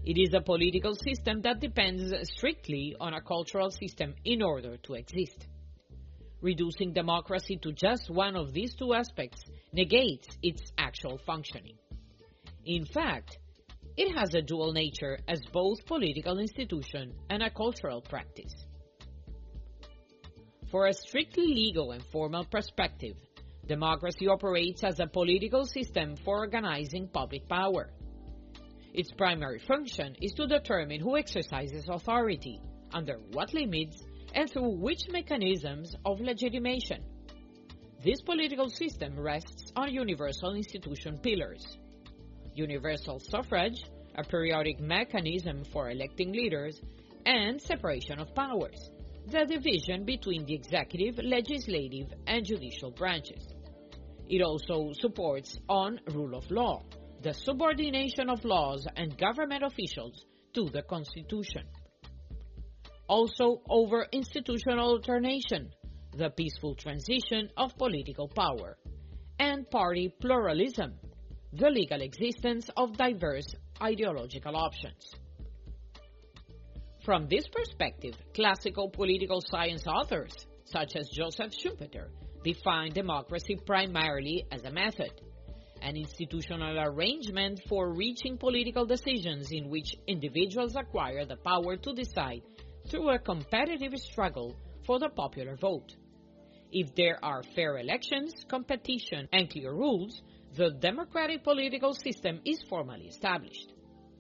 It is a political system that depends strictly on a cultural system in order to exist. Reducing democracy to just one of these two aspects negates its actual functioning. In fact, it has a dual nature as both political institution and a cultural practice. For a strictly legal and formal perspective, democracy operates as a political system for organizing public power. Its primary function is to determine who exercises authority, under what limits, and through which mechanisms of legitimation. This political system rests on universal institution pillars: universal suffrage, a periodic mechanism for electing leaders, and separation of powers, the division between the executive, legislative, and judicial branches. It also supports on rule of law, the subordination of laws and government officials to the Constitution. Also over institutional alternation, the peaceful transition of political power, and party pluralism, the legal existence of diverse ideological options. From this perspective, classical political science authors, such as Joseph Schumpeter, define democracy primarily as a method, an institutional arrangement for reaching political decisions in which individuals acquire the power to decide through a competitive struggle for the popular vote. If there are fair elections, competition, and clear rules, the democratic political system is formally established.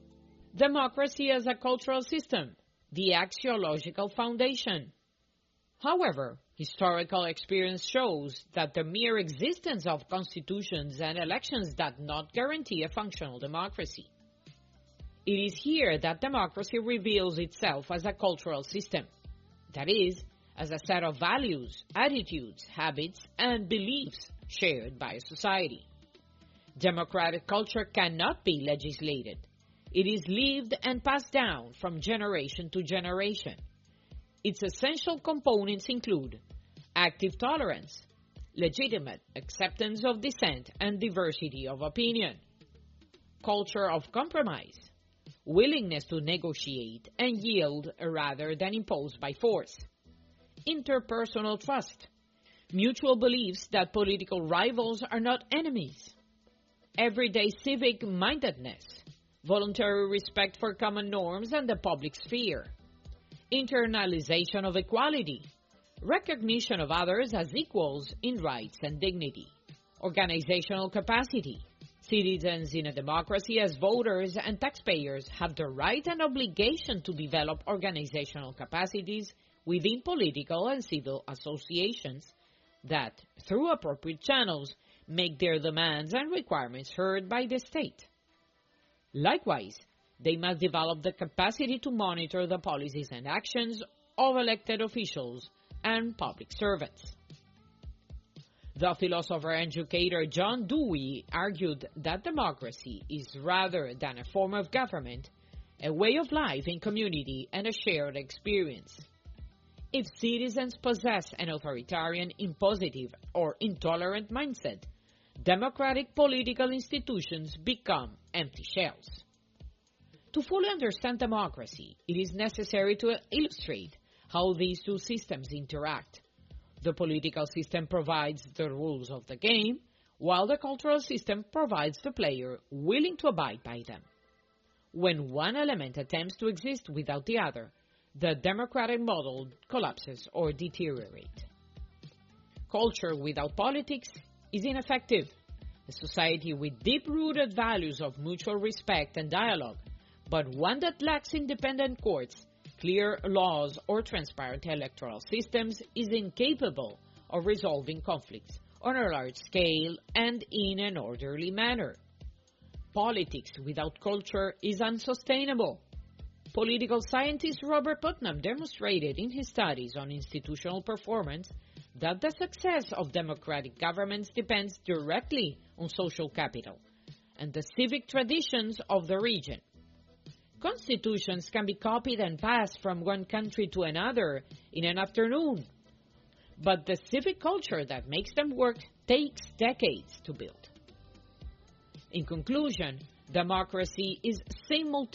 Democracy as a cultural system, the axiological foundation. However, historical experience shows that the mere existence of constitutions and elections does not guarantee a functional democracy. It is here that democracy reveals itself as a cultural system, that is, as a set of values, attitudes, habits, and beliefs shared by a society. Democratic culture cannot be legislated. It is lived and passed down from generation to generation. Its essential components include active tolerance, legitimate acceptance of dissent and diversity of opinion, culture of compromise, willingness to negotiate and yield rather than impose by force, interpersonal trust, mutual beliefs that political rivals are not enemies, everyday civic mindedness, voluntary respect for common norms and the public sphere, internalization of equality, recognition of others as equals in rights and dignity, organizational capacity. Citizens in a democracy as voters and taxpayers have the right and obligation to develop organizational capacities within political and civil associations that, through appropriate channels, make their demands and requirements heard by the state. Likewise, they must develop the capacity to monitor the policies and actions of elected officials and public servants. The philosopher and educator John Dewey argued that democracy is rather than a form of government, a way of life in community and a shared experience. If citizens possess an authoritarian, impositive, or intolerant mindset, democratic political institutions become empty shells. To fully understand democracy, it is necessary to illustrate how these two systems interact. The political system provides the rules of the game, while the cultural system provides the player willing to abide by them. When one element attempts to exist without the other, the democratic model collapses or deteriorates. Culture without politics is ineffective. A society with deep-rooted values of mutual respect and dialogue, but one that lacks independent courts, clear laws, or transparent electoral systems is incapable of resolving conflicts on a large scale and in an orderly manner. Politics without culture is unsustainable. Political scientist Robert Putnam demonstrated in his studies on institutional performance that the success of democratic governments depends directly on social capital and the civic traditions of the region. Constitutions can be copied and passed from one country to another in an afternoon, but the civic culture that makes them work takes decades to build. In conclusion, democracy is simultaneously